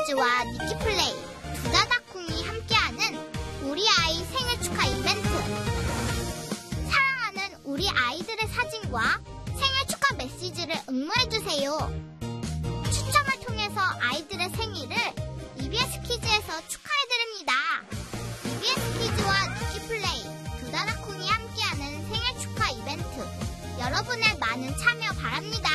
키즈와 니키플레이, 두다다콩이 함께하는 우리 아이 생일 축하 이벤트. 사랑하는 우리 아이들의 사진과 생일 축하 메시지를 응모해주세요. 추첨을 통해서 아이들의 생일을 EBS 키즈에서 축하해드립니다. EBS 키즈와 니키플레이, 두다다콩이 함께하는 생일 축하 이벤트. 여러분의 많은 참여 바랍니다.